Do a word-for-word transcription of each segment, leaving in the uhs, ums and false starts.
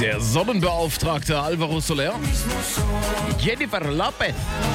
Der Sonnenbeauftragte Alvaro Soler, Jennifer Lopez.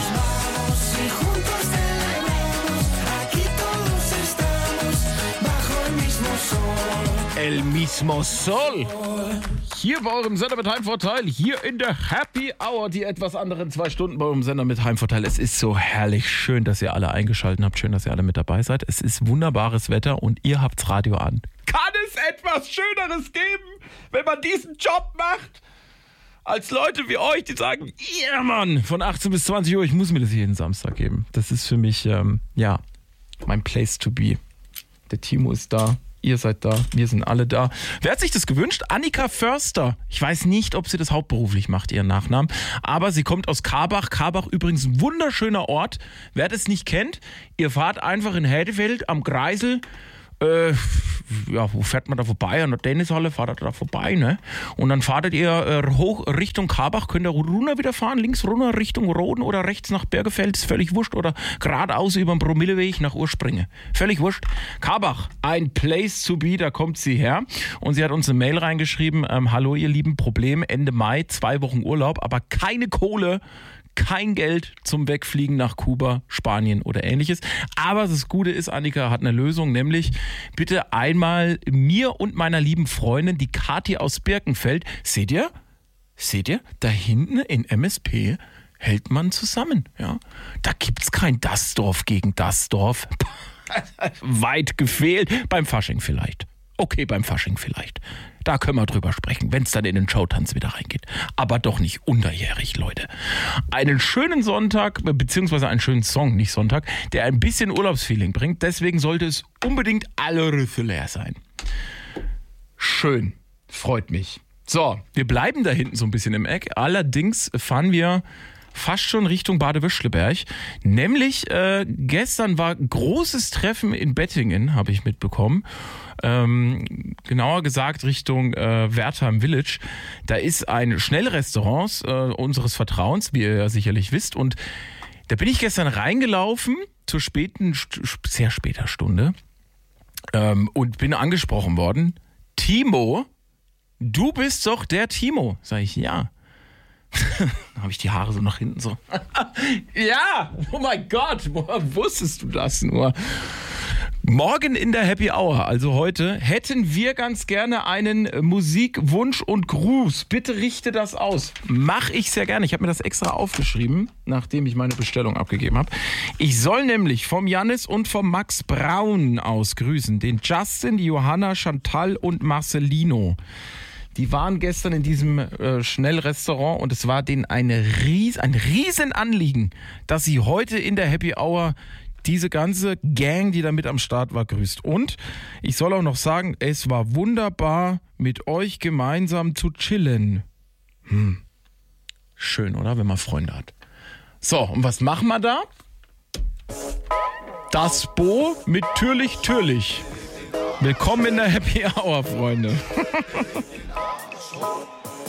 El mismo Sol. Hier bei eurem Sender mit Heimvorteil, hier in der Happy Hour, die etwas anderen zwei Stunden bei eurem Sender mit Heimvorteil. Es ist so herrlich, schön, dass ihr alle eingeschaltet habt, schön, dass ihr alle mit dabei seid. Es ist wunderbares Wetter und ihr habt's Radio an. Kann es etwas Schöneres geben, wenn man diesen Job macht? Als Leute wie euch, die sagen, ja Mann, von achtzehn bis zwanzig Uhr, ich muss mir das jeden Samstag geben. Das ist für mich, ähm, ja, mein Place to be. Der Timo ist da. Ihr seid da, wir sind alle da. Wer hat sich das gewünscht? Annika Förster. Ich weiß nicht, ob sie das hauptberuflich macht, ihren Nachnamen. Aber sie kommt aus Karbach. Karbach übrigens ein wunderschöner Ort. Wer das nicht kennt, ihr fahrt einfach in Hädefeld am Kreisel. Äh, ja, wo fährt man da vorbei? An der Tennishalle fahrt ihr da vorbei, ne? Und dann fahrt ihr äh, hoch Richtung Karbach, könnt ihr runter wieder fahren, links runter Richtung Roden oder rechts nach Bergefeld, ist völlig wurscht, oder geradeaus über den Promilleweg nach Urspringe. Völlig wurscht. Karbach, ein Place to be, da kommt sie her. Und sie hat uns eine Mail reingeschrieben, ähm, hallo ihr Lieben, Problem, Ende Mai, zwei Wochen Urlaub, aber keine Kohle, kein Geld zum Wegfliegen nach Kuba, Spanien oder ähnliches. Aber das Gute ist, Annika hat eine Lösung, nämlich bitte einmal mir und meiner lieben Freundin, die Kathi aus Birkenfeld. Seht ihr? Seht ihr? Da hinten in M S P hält man zusammen. Ja? Da gibt's kein das Dorf gegen das Dorf. Weit gefehlt. Beim Fasching vielleicht. Okay, beim Fasching vielleicht. Da können wir drüber sprechen, wenn es dann in den Showtanz wieder reingeht. Aber doch nicht unterjährig, Leute. Einen schönen Sonntag, beziehungsweise einen schönen Song, nicht Sonntag, der ein bisschen Urlaubsfeeling bringt. Deswegen sollte es unbedingt alle Rüsse leer sein. Schön. Freut mich. So, wir bleiben da hinten so ein bisschen im Eck. Allerdings fahren wir fast schon Richtung Bade-Wöschleberg. Nämlich äh, gestern war großes Treffen in Bettingen, habe ich mitbekommen. Ähm, genauer gesagt Richtung äh, Wertheim Village. Da ist ein Schnellrestaurant äh, unseres Vertrauens, wie ihr ja sicherlich wisst. Und da bin ich gestern reingelaufen, zur späten, sehr später Stunde, ähm, und bin angesprochen worden. Timo, du bist doch der Timo. Sag ich, ja. Dann habe ich die Haare so nach hinten so. Ja, oh mein Gott, woher wusstest du das nur? Morgen in der Happy Hour, also heute, hätten wir ganz gerne einen Musikwunsch und Gruß. Bitte richte das aus. Mach ich sehr gerne. Ich habe mir das extra aufgeschrieben, nachdem ich meine Bestellung abgegeben habe. Ich soll nämlich vom Jannis und vom Max Braun aus grüßen. Den Justin, die Johanna, Chantal und Marcelino. Die waren gestern in diesem äh, Schnellrestaurant und es war denen eine Ries- ein Riesenanliegen, dass sie heute in der Happy Hour diese ganze Gang, die da mit am Start war, grüßt. Und ich soll auch noch sagen, es war wunderbar, mit euch gemeinsam zu chillen. Hm. Schön, oder? Wenn man Freunde hat. So, und was machen wir da? Das Bo mit Türlich Türlich. Willkommen in der Happy Hour, Freunde.